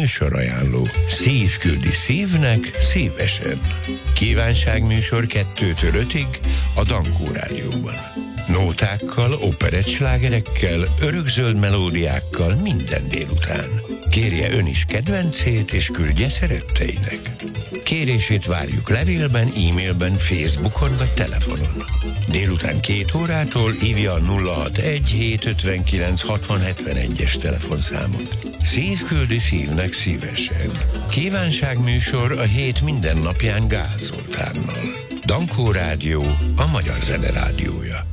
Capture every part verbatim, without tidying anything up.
Műsorajánló. Szív küldi szívnek szívesen. Kívánságműsor kettőtől ötig a Dankó Rádióban. Nótákkal, operett slágerekkel, örökzöld melódiákkal minden délután. Kérje ön is kedvencét, és küldje szeretteinek. Kérését várjuk levélben, e-mailben, Facebookon vagy telefonon. Délután két órától hívja a nulla hatvanegy hétszázötvenkilenc hatvan hetvenegyes telefonszámot. Szív küldi szívnek szívesen. Kívánságműsor a hét minden napján Gál Zoltánnal. Dankó Rádió, a magyar zene rádiója.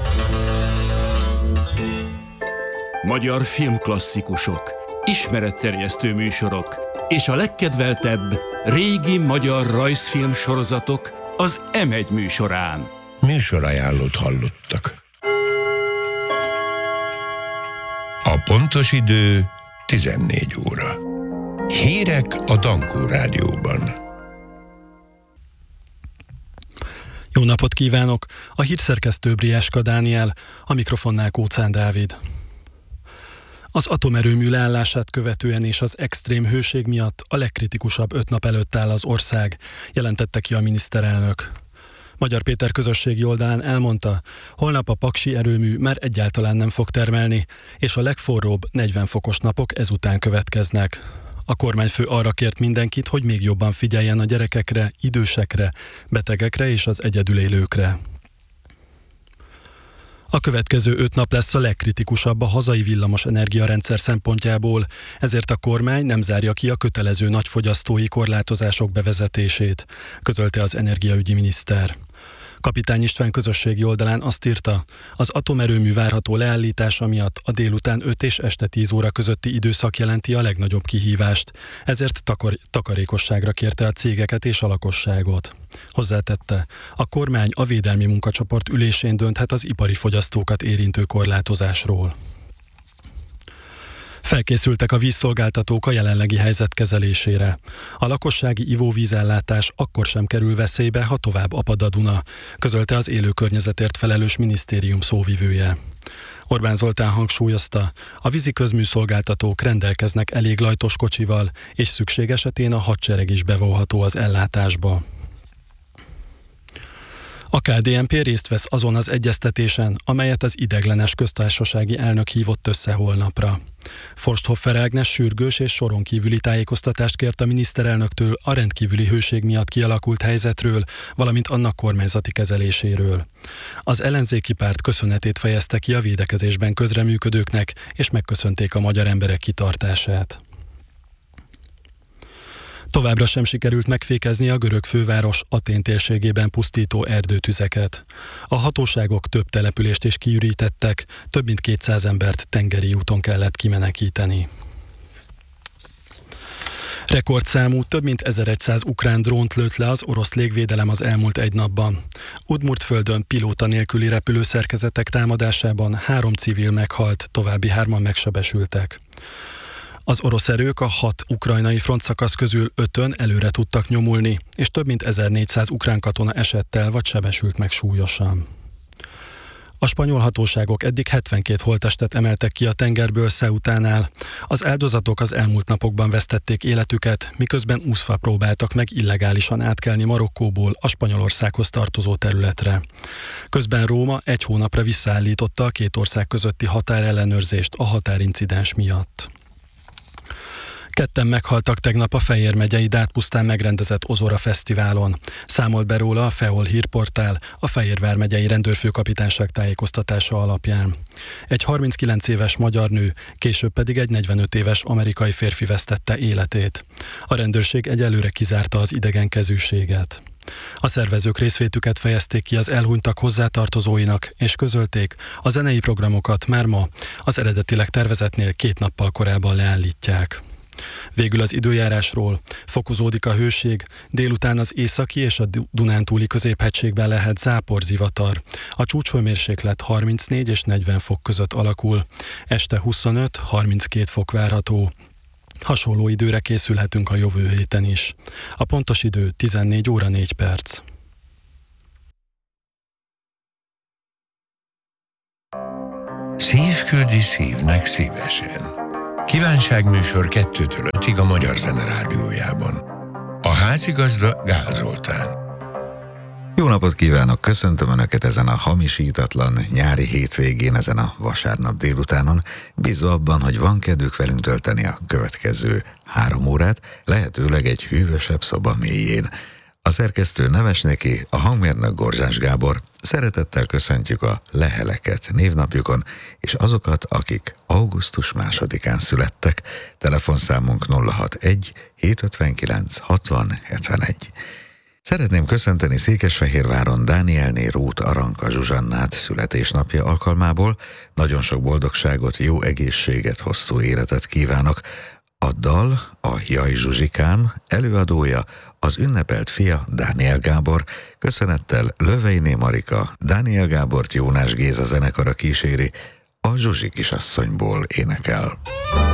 Magyar filmklasszikusok, ismeretterjesztő műsorok és a legkedveltebb régi magyar rajzfilm sorozatok az em egy műsorán. Műsorajánlót hallottak. A pontos idő tizennégy óra. Hírek a Dankó Rádióban. Jó napot kívánok! A hírszerkesztő Briáska Dániel, a mikrofonnál Kóczán Dávid. Az atomerőmű leállását követően és az extrém hőség miatt a legkritikusabb öt nap előtt áll az ország, jelentette ki a miniszterelnök. Magyar Péter közösségi oldalán elmondta, holnap a paksi erőmű már egyáltalán nem fog termelni, és a legforróbb negyven fokos napok ezután következnek. A kormányfő arra kért mindenkit, hogy még jobban figyeljen a gyerekekre, idősekre, betegekre és az egyedül élőkre. A következő öt nap lesz a legkritikusabb a hazai villamos energiarendszer szempontjából, ezért a kormány nem zárja ki a kötelező nagyfogyasztói korlátozások bevezetését, közölte az energiaügyi miniszter. Kapitány István közösségi oldalán azt írta, az atomerőmű várható leállítása miatt a délután öt és este tíz óra közötti időszak jelenti a legnagyobb kihívást, ezért takar- takarékosságra kérte a cégeket és a lakosságot. Hozzátette, a kormány a védelmi munkacsoport ülésén dönthet az ipari fogyasztókat érintő korlátozásról. Felkészültek a vízszolgáltatók a jelenlegi helyzet kezelésére. A lakossági ivóvízellátás akkor sem kerül veszélybe, ha tovább apad a Duna, közölte az élő környezetért felelős minisztérium szóvivője. Orbán Zoltán hangsúlyozta, a vízi közműszolgáltatók rendelkeznek elég lajtos kocsival, és szükség esetén a hadsereg is bevonható az ellátásba. A ká dé en pé részt vesz azon az egyeztetésen, amelyet az ideiglenes köztársasági elnök hívott össze holnapra. Forsthoffer Ágnes sürgős és soron kívüli tájékoztatást kért a miniszterelnöktől a rendkívüli hőség miatt kialakult helyzetről, valamint annak kormányzati kezeléséről. Az ellenzéki párt köszönetét fejezte ki a védekezésben közreműködőknek, és megköszönték a magyar emberek kitartását. Továbbra sem sikerült megfékezni a görög főváros Atén térségében pusztító erdőtüzeket. A hatóságok több települést is kiürítettek, több mint kétszáz embert tengeri úton kellett kimenekíteni. Rekordszámú, több mint ezerszáz ukrán drónt lőtt le az orosz légvédelem az elmúlt egy napban. Udmurtföldön pilóta nélküli repülőszerkezetek támadásában három civil meghalt, további hárman megsebesültek. Az orosz erők a hat ukrajnai frontszakasz közül ötön előre tudtak nyomulni, és több mint ezernégyszáz ukrán katona esett el vagy sebesült meg súlyosan. A spanyol hatóságok eddig hetvenkét holttestet emeltek ki a tengerből Ceutánál. Az áldozatok az elmúlt napokban vesztették életüket, miközben úszva próbáltak meg illegálisan átkelni Marokkóból a Spanyolországhoz tartozó területre. Közben Róma egy hónapra visszaállította a két ország közötti határellenőrzést a határincidens miatt. Ketten meghaltak tegnap a Fejér megyei Dát-pusztán megrendezett Ozora Fesztiválon. Számolt be róla a Feol hírportál a Fehérvár megyei rendőrfőkapitányság tájékoztatása alapján. Egy harminckilenc éves magyar nő, később pedig egy negyvenöt éves amerikai férfi vesztette életét. A rendőrség egyelőre kizárta az idegenkezűséget. A szervezők részvétüket fejezték ki az elhunytak hozzátartozóinak, és közölték, a zenei programokat már ma az eredetileg tervezetnél két nappal korábban leállítják. Végül az időjárásról: fokozódik a hőség, délután az északi és a Dunántúli középhegységben lehet záporzivatar. A csúcshőmérséklet harmincnégy és negyven fok között alakul, este huszonöt-harminckét fok várható. Hasonló időre készülhetünk a jövő héten is. A pontos idő tizennégy óra négy perc. Szív küldi szívnek szívesen. Kívánságműsor kettőtől ötig a Magyar Zene Rádiójában. A házigazda Gál Zoltán. Jó napot kívánok, köszöntöm Önöket ezen a hamisítatlan nyári hétvégén, ezen a vasárnap délutánon, bízva abban, hogy van kedvük velünk tölteni a következő három órát, lehetőleg egy hűvösebb szoba mélyén. A szerkesztő Nemes Neki, a hangmérnök Gorzsás Gábor. Szeretettel köszöntjük a leheleket névnapjukon, és azokat, akik augusztus másodikán születtek. Telefonszámunk nulla hatvanegy hétszázötvenkilenc hatvan hetvenegy. Szeretném köszönteni Székesfehérváron Dánielné Róth Aranka Zsuzsannát születésnapja alkalmából. Nagyon sok boldogságot, jó egészséget, hosszú életet kívánok. A dal, a Jaj Zsuzsikám előadója az ünnepelt fia Dániel Gábor, köszönettel Löveiné Marika, Dániel Gábort Jónás Géza zenekara kíséri, a Zsuzsi kisasszonyból énekel.